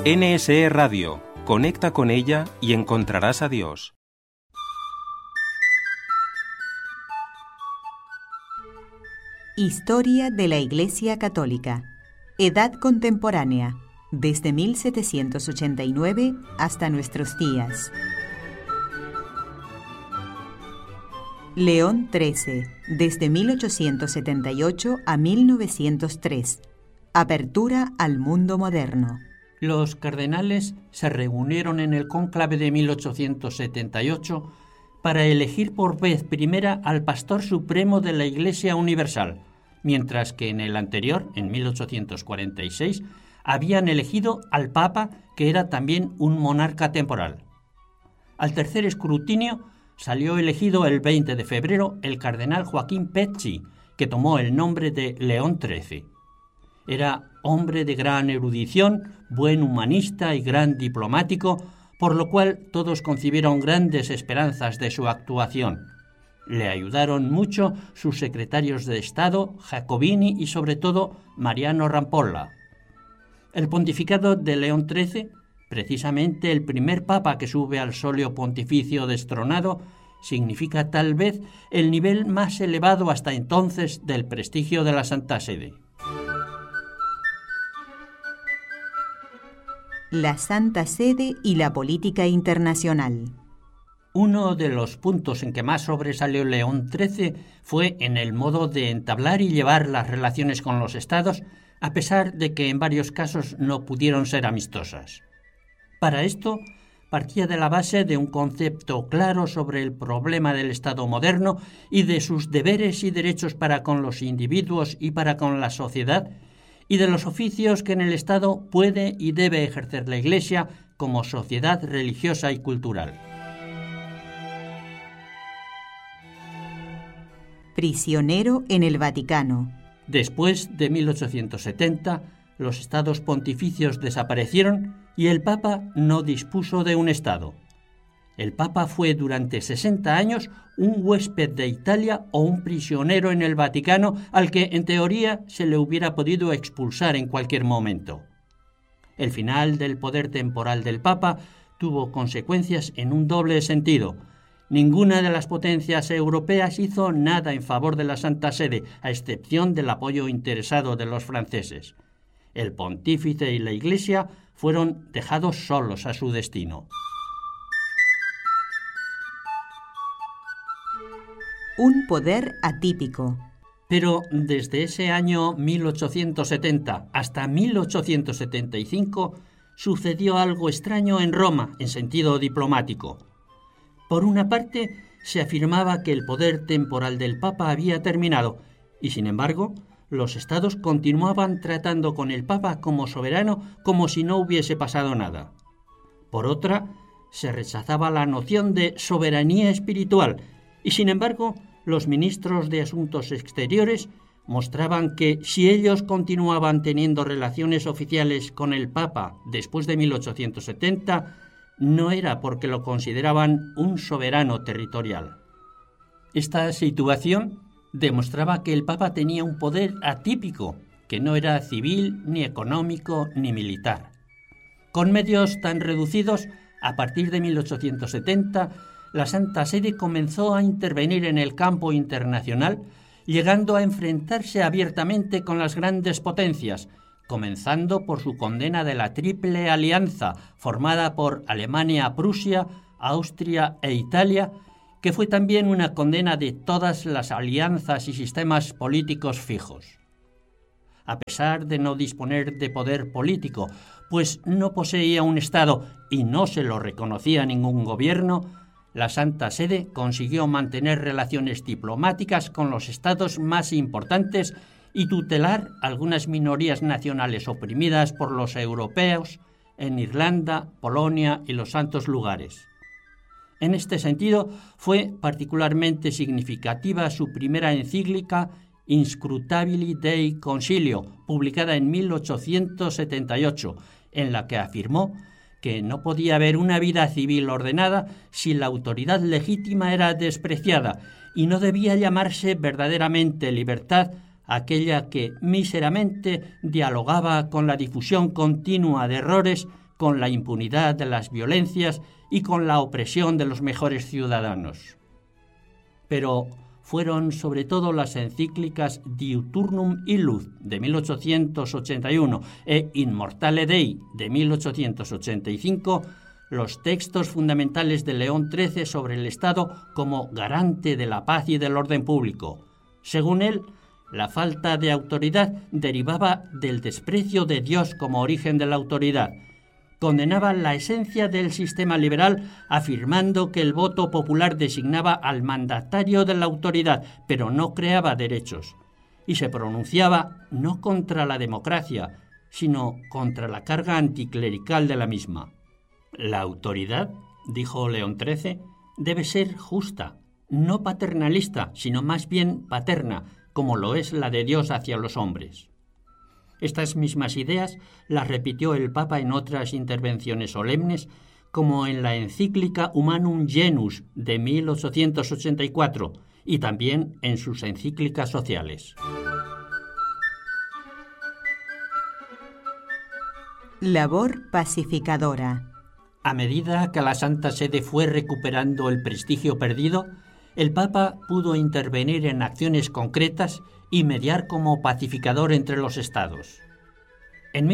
NSE Radio. Conecta con ella y encontrarás a Dios. Historia de la Iglesia Católica. Edad contemporánea, desde 1789 hasta nuestros días. León XIII, desde 1878 a 1903. Apertura al mundo moderno. Los cardenales se reunieron en el cónclave de 1878 para elegir por vez primera al pastor supremo de la Iglesia Universal, mientras que en el anterior, en 1846, habían elegido al Papa, que era también un monarca temporal. Al tercer escrutinio salió elegido el 20 de febrero el cardenal Joaquín Pecci, que tomó el nombre de León XIII. Era hombre de gran erudición, buen humanista y gran diplomático, por lo cual todos concibieron grandes esperanzas de su actuación. Le ayudaron mucho sus secretarios de Estado, Jacobini y sobre todo Mariano Rampolla. El pontificado de León XIII, precisamente el primer papa que sube al solio pontificio destronado, significa tal vez el nivel más elevado hasta entonces del prestigio de la Santa Sede. La Santa Sede y la política internacional. Uno de los puntos en que más sobresalió León XIII fue en el modo de entablar y llevar las relaciones con los estados, a pesar de que en varios casos no pudieron ser amistosas. Para esto, partía de la base de un concepto claro sobre el problema del Estado moderno y de sus deberes y derechos para con los individuos y para con la sociedad, y de los oficios que en el Estado puede y debe ejercer la Iglesia como sociedad religiosa y cultural. Prisionero en el Vaticano. Después de 1870, los estados pontificios desaparecieron y el Papa no dispuso de un estado. El Papa fue durante 60 años un huésped de Italia o un prisionero en el Vaticano al que, en teoría, se le hubiera podido expulsar en cualquier momento. El final del poder temporal del Papa tuvo consecuencias en un doble sentido. Ninguna de las potencias europeas hizo nada en favor de la Santa Sede, a excepción del apoyo interesado de los franceses. El pontífice y la Iglesia fueron dejados solos a su destino. Un poder atípico. Pero desde ese año 1870 hasta 1875 sucedió algo extraño en Roma en sentido diplomático. Por una parte, se afirmaba que el poder temporal del Papa había terminado y, sin embargo, los estados continuaban tratando con el Papa como soberano como si no hubiese pasado nada. Por otra, se rechazaba la noción de soberanía espiritual y, sin embargo, los ministros de Asuntos Exteriores mostraban que si ellos continuaban teniendo relaciones oficiales con el Papa después de 1870, no era porque lo consideraban un soberano territorial. Esta situación demostraba que el Papa tenía un poder atípico, que no era civil, ni económico, ni militar. Con medios tan reducidos, a partir de 1870, la Santa Sede comenzó a intervenir en el campo internacional, llegando a enfrentarse abiertamente con las grandes potencias, comenzando por su condena de la Triple Alianza, formada por Alemania, Prusia, Austria e Italia, que fue también una condena de todas las alianzas y sistemas políticos fijos. A pesar de no disponer de poder político, pues no poseía un Estado y no se lo reconocía ningún gobierno, la Santa Sede consiguió mantener relaciones diplomáticas con los estados más importantes y tutelar algunas minorías nacionales oprimidas por los europeos en Irlanda, Polonia y los Santos Lugares. En este sentido, fue particularmente significativa su primera encíclica Inscrutabili Dei Concilio, publicada en 1878, en la que afirmó que no podía haber una vida civil ordenada si la autoridad legítima era despreciada y no debía llamarse verdaderamente libertad aquella que míseramente dialogaba con la difusión continua de errores con la impunidad de las violencias y con la opresión de los mejores ciudadanos. Pero fueron sobre todo las encíclicas Diuturnum Illud de 1881 e Immortale Dei de 1885 los textos fundamentales de León XIII sobre el Estado como garante de la paz y del orden público. Según él, la falta de autoridad derivaba del desprecio de Dios como origen de la autoridad. Condenaba la esencia del sistema liberal, afirmando que el voto popular designaba al mandatario de la autoridad, pero no creaba derechos. Y se pronunciaba no contra la democracia, sino contra la carga anticlerical de la misma. La autoridad, dijo León XIII, debe ser justa, no paternalista, sino más bien paterna, como lo es la de Dios hacia los hombres. Estas mismas ideas las repitió el Papa en otras intervenciones solemnes, como en la encíclica Humanum Genus de 1884 y también en sus encíclicas sociales. Labor pacificadora. A medida que la Santa Sede fue recuperando el prestigio perdido, el Papa pudo intervenir en acciones concretas y mediar como pacificador entre los estados. En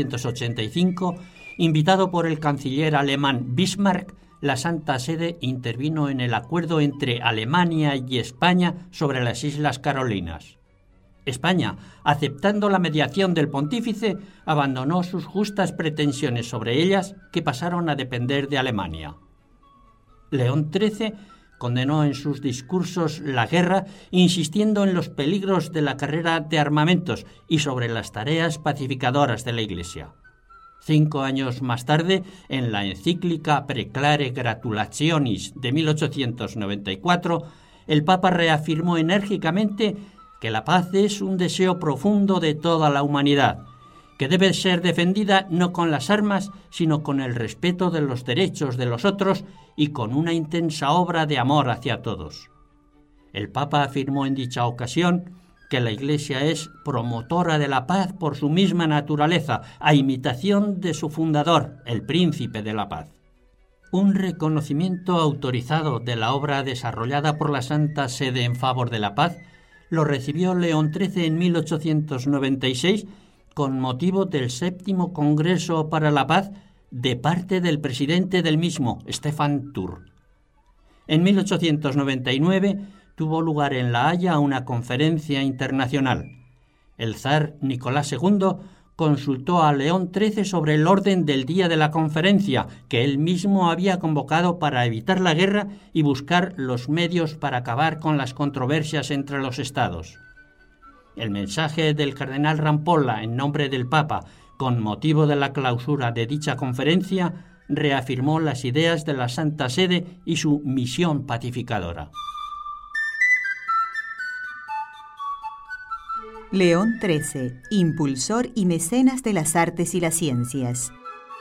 1885, invitado por el canciller alemán Bismarck, la Santa Sede intervino en el acuerdo entre Alemania y España sobre las Islas Carolinas. España, aceptando la mediación del pontífice, abandonó sus justas pretensiones sobre ellas, que pasaron a depender de Alemania. León XIII condenó en sus discursos la guerra, insistiendo en los peligros de la carrera de armamentos y sobre las tareas pacificadoras de la Iglesia. 5 años más tarde, en la encíclica Preclare Gratulationis de 1894, el Papa reafirmó enérgicamente que la paz es un deseo profundo de toda la humanidad, que debe ser defendida no con las armas, sino con el respeto de los derechos de los otros y con una intensa obra de amor hacia todos. El Papa afirmó en dicha ocasión que la Iglesia es promotora de la paz por su misma naturaleza, a imitación de su fundador, el Príncipe de la Paz. Un reconocimiento autorizado de la obra desarrollada por la Santa Sede en favor de la paz lo recibió León XIII en 1896 con motivo del 7º Congreso para la Paz de parte del presidente del mismo, Stefan Thurr. En 1899 tuvo lugar en La Haya una conferencia internacional. El zar Nicolás II consultó a León XIII sobre el orden del día de la conferencia, que él mismo había convocado para evitar la guerra y buscar los medios para acabar con las controversias entre los estados. El mensaje del cardenal Rampolla en nombre del Papa, con motivo de la clausura de dicha conferencia, reafirmó las ideas de la Santa Sede y su misión pacificadora. León XIII, impulsor y mecenas de las artes y las ciencias.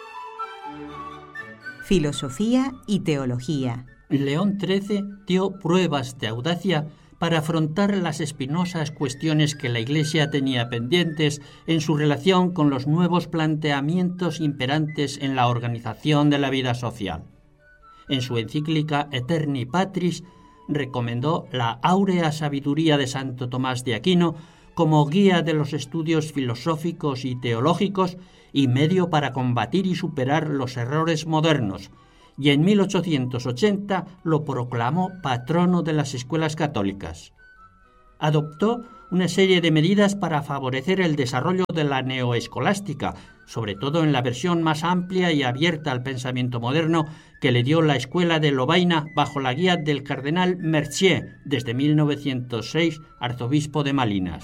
Filosofía y teología. León XIII dio pruebas de audacia para afrontar las espinosas cuestiones que la Iglesia tenía pendientes en su relación con los nuevos planteamientos imperantes en la organización de la vida social. En su encíclica Eterni Patris recomendó la áurea sabiduría de Santo Tomás de Aquino como guía de los estudios filosóficos y teológicos y medio para combatir y superar los errores modernos, y en 1880 lo proclamó patrono de las escuelas católicas. Adoptó una serie de medidas para favorecer el desarrollo de la neoescolástica, sobre todo en la versión más amplia y abierta al pensamiento moderno que le dio la Escuela de Lovaina bajo la guía del cardenal Mercier, desde 1906, arzobispo de Malinas.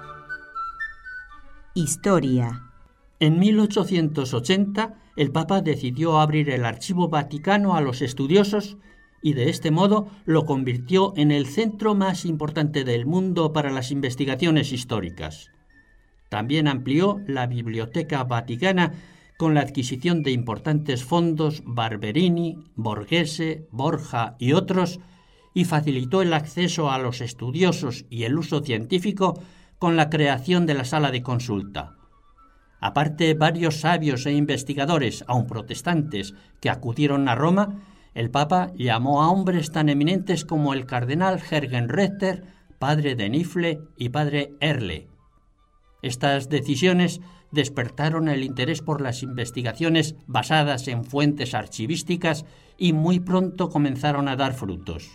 Historia. En 1880, el Papa decidió abrir el Archivo Vaticano a los estudiosos y de este modo lo convirtió en el centro más importante del mundo para las investigaciones históricas. También amplió la Biblioteca Vaticana con la adquisición de importantes fondos Barberini, Borghese, Borja y otros, y facilitó el acceso a los estudiosos y el uso científico con la creación de la sala de consulta. Aparte varios sabios e investigadores, aun protestantes, que acudieron a Roma, el Papa llamó a hombres tan eminentes como el cardenal Jürgen Ritter, padre de Nifle y padre Erle. Estas decisiones despertaron el interés por las investigaciones basadas en fuentes archivísticas y muy pronto comenzaron a dar frutos.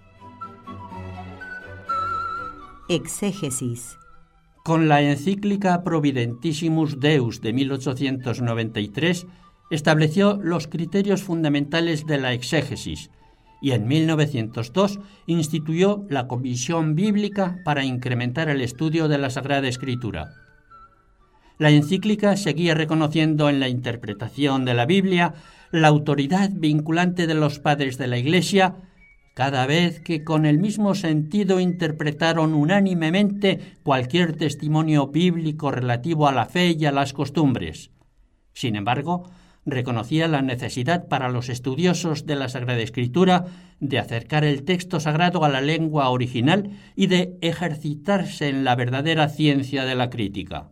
Exégesis. Con la encíclica Providentissimus Deus de 1893 estableció los criterios fundamentales de la exégesis y en 1902 instituyó la Comisión Bíblica para incrementar el estudio de la Sagrada Escritura. La encíclica seguía reconociendo en la interpretación de la Biblia la autoridad vinculante de los padres de la Iglesia, cada vez que con el mismo sentido interpretaron unánimemente cualquier testimonio bíblico relativo a la fe y a las costumbres. Sin embargo, reconocía la necesidad para los estudiosos de la Sagrada Escritura de acercar el texto sagrado a la lengua original y de ejercitarse en la verdadera ciencia de la crítica.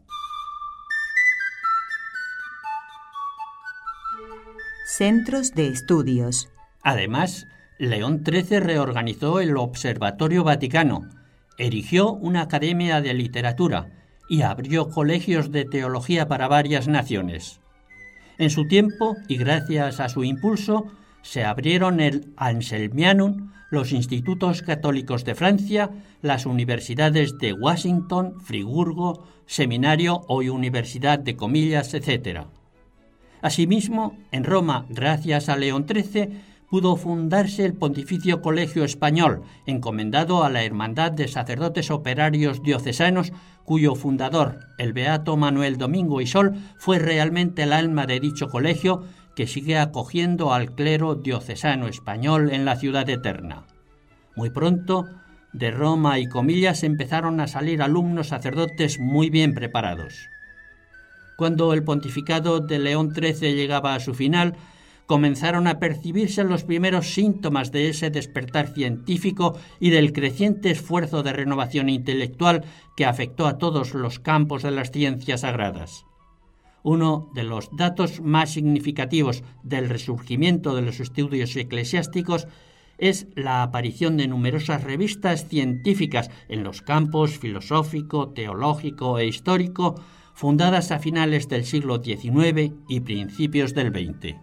Centros de estudios. Además, León XIII reorganizó el Observatorio Vaticano, erigió una academia de literatura y abrió colegios de teología para varias naciones. En su tiempo, y gracias a su impulso, se abrieron el Anselmianum, los institutos católicos de Francia, las universidades de Washington, Friburgo, Seminario o Universidad de Comillas, etc. Asimismo, en Roma, gracias a León XIII, pudo fundarse el Pontificio Colegio Español, encomendado a la Hermandad de Sacerdotes Operarios Diocesanos, cuyo fundador, el beato Manuel Domingo y Sol, fue realmente el alma de dicho colegio, que sigue acogiendo al clero diocesano español en la Ciudad Eterna. Muy pronto, de Roma y Comillas empezaron a salir alumnos sacerdotes muy bien preparados. Cuando el pontificado de León XIII llegaba a su final, comenzaron a percibirse los primeros síntomas de ese despertar científico y del creciente esfuerzo de renovación intelectual que afectó a todos los campos de las ciencias sagradas. Uno de los datos más significativos del resurgimiento de los estudios eclesiásticos es la aparición de numerosas revistas científicas en los campos filosófico, teológico e histórico, fundadas a finales del siglo XIX y principios del XX.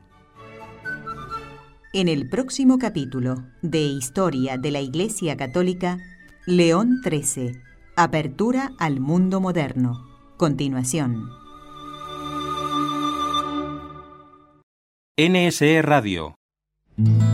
En el próximo capítulo de Historia de la Iglesia Católica, León XIII, Apertura al mundo moderno. Continuación. NSE Radio.